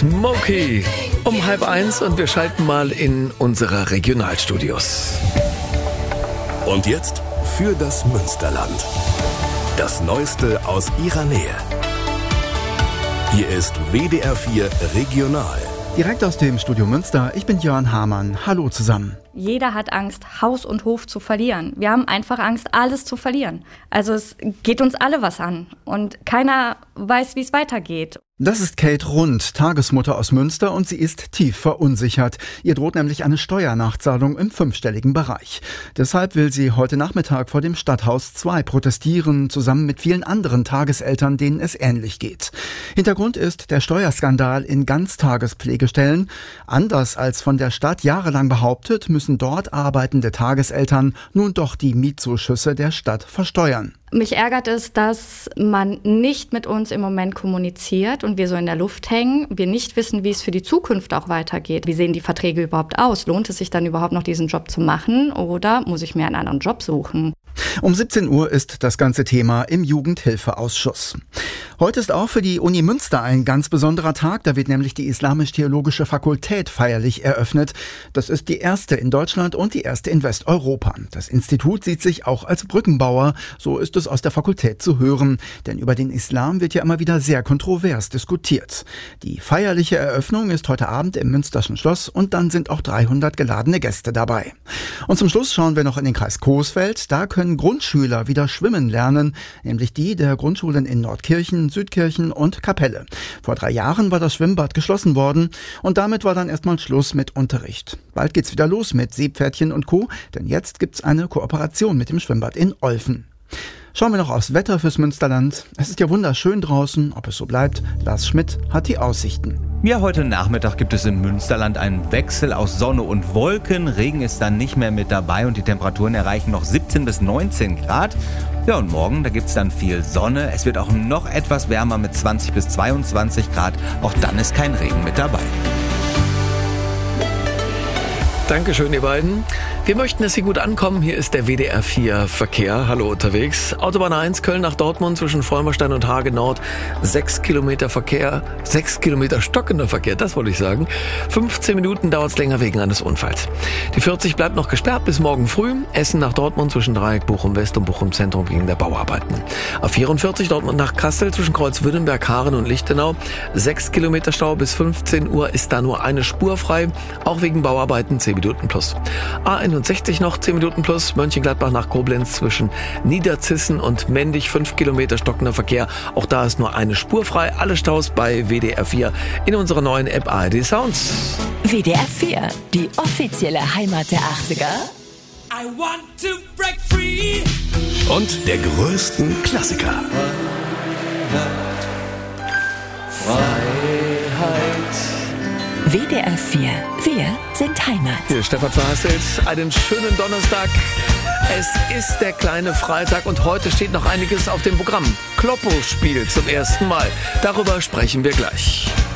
Smokey um 12:30 und wir schalten mal in unsere Regionalstudios. Und jetzt für das Münsterland. Das Neueste aus ihrer Nähe. Hier ist WDR 4 Regional. Direkt aus dem Studio Münster, ich bin Jörn Hamann. Hallo zusammen. Jeder hat Angst, Haus und Hof zu verlieren. Wir haben einfach Angst, alles zu verlieren. Also es geht uns alle was an und keiner weiß, wie es weitergeht. Das ist Kate Rund, Tagesmutter aus Münster, und sie ist tief verunsichert. Ihr droht nämlich eine Steuernachzahlung im 5-stelligen Bereich. Deshalb will sie heute Nachmittag vor dem Stadthaus 2 protestieren, zusammen mit vielen anderen Tageseltern, denen es ähnlich geht. Hintergrund ist der Steuerskandal in Ganztagespflegestellen. Anders als von der Stadt jahrelang behauptet, müssen dort arbeitende Tageseltern nun doch die Mietzuschüsse der Stadt versteuern. Mich ärgert es, dass man nicht mit uns im Moment kommuniziert und wir so in der Luft hängen. Wir nicht wissen, wie es für die Zukunft auch weitergeht. Wie sehen die Verträge überhaupt aus? Lohnt es sich dann überhaupt noch, diesen Job zu machen oder muss ich mir einen anderen Job suchen? Um 17 Uhr ist das ganze Thema im Jugendhilfeausschuss. Heute ist auch für die Uni Münster ein ganz besonderer Tag. Da wird nämlich die Islamisch-Theologische Fakultät feierlich eröffnet. Das ist die erste in Deutschland und die erste in Westeuropa. Das Institut sieht sich auch als Brückenbauer. So ist es aus der Fakultät zu hören. Denn über den Islam wird ja immer wieder sehr kontrovers diskutiert. Die feierliche Eröffnung ist heute Abend im Münsterschen Schloss und dann sind auch 300 geladene Gäste dabei. Und zum Schluss schauen wir noch in den Kreis Coesfeld. Da können Grundschüler wieder schwimmen lernen, nämlich die der Grundschulen in Nordkirchen, Südkirchen und Kapelle. Vor 3 Jahren war das Schwimmbad geschlossen worden und damit war dann erstmal Schluss mit Unterricht. Bald geht's wieder los mit Seepferdchen und Co., denn jetzt gibt's eine Kooperation mit dem Schwimmbad in Olfen. Schauen wir noch aufs Wetter fürs Münsterland. Es ist ja wunderschön draußen. Ob es so bleibt, Lars Schmidt hat die Aussichten. Ja, heute Nachmittag gibt es im Münsterland einen Wechsel aus Sonne und Wolken. Regen ist dann nicht mehr mit dabei und die Temperaturen erreichen noch 17 bis 19 Grad. Ja, und morgen, da gibt es dann viel Sonne. Es wird auch noch etwas wärmer mit 20 bis 22 Grad. Auch dann ist kein Regen mit dabei. Dankeschön, ihr beiden. Wir möchten, dass Sie gut ankommen. Hier ist der WDR 4 Verkehr. Hallo unterwegs. Autobahn 1 Köln nach Dortmund zwischen Vollmerstein und Hage Nord. 6 Kilometer Verkehr, 6 Kilometer stockender Verkehr, das wollte ich sagen. 15 Minuten dauert es länger wegen eines Unfalls. Die 40 bleibt noch gesperrt bis morgen früh. Essen nach Dortmund zwischen Dreieck Bochum West und Bochum Zentrum wegen der Bauarbeiten. Auf 44 Dortmund nach Kassel zwischen Kreuzwürdenberg, Haaren und Lichtenau. 6 Kilometer Stau bis 15 Uhr ist da nur eine Spur frei. Auch wegen Bauarbeiten 10 Minuten plus. A61 noch 10 Minuten plus. Mönchengladbach nach Koblenz zwischen Niederzissen und Mendig 5 Kilometer stockender Verkehr. Auch da ist nur eine Spur frei. Alle Staus bei WDR 4 in unserer neuen App ARD Sounds. WDR 4, die offizielle Heimat der 80er. I want to break free. Und der größten Klassiker. WDR 4, wir sind Heimat. Hier ist Stefan Verhasselt, einen schönen Donnerstag. Es ist der kleine Freitag und heute steht noch einiges auf dem Programm. Kloppo spielt zum ersten Mal. Darüber sprechen wir gleich.